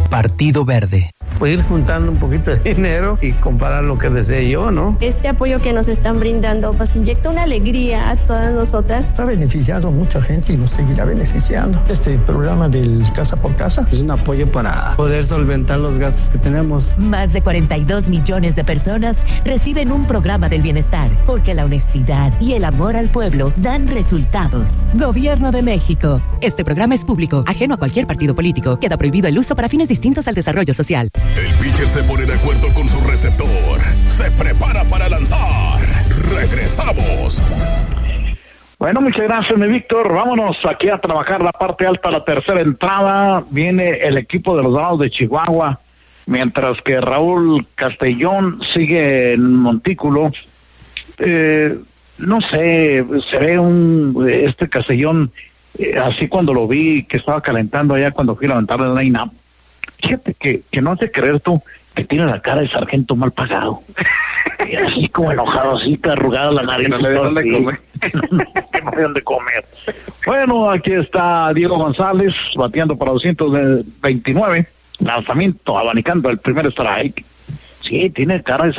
Partido Verde. Pues ir juntando un poquito de dinero y comparar lo que desee yo, ¿no? Este apoyo que nos están brindando nos inyecta una alegría a todas nosotras. Ha beneficiado a mucha gente y nos seguirá beneficiando. Este programa del Casa por Casa es un apoyo para poder solventar los gastos que tenemos. Más de 42 millones de personas reciben un programa del bienestar, porque la honestidad y el amor al pueblo dan resultados. Gobierno de México. Este programa es público, ajeno a cualquier partido político. Queda prohibido el uso para fines distintos al desarrollo social. El pitcher se pone de acuerdo con su receptor. Se prepara para lanzar. Regresamos. Bueno, muchas gracias, mi Víctor. Vámonos aquí a trabajar la parte alta, la tercera entrada. Viene el equipo de los Dorados de Chihuahua, mientras que Raúl Castellón sigue en Montículo. No sé, se ve este Castellón, así cuando lo vi, que estaba calentando allá cuando fui a levantar el line-up. Fíjate que no has de creer tú que tiene la cara de sargento mal pagado. Y así como enojado, así arrugada la nariz. No le dieron de comer. Que no le dieron de comer. Bueno, aquí está Diego González bateando para 229. Lanzamiento, abanicando el primer strike. Sí, tiene cara de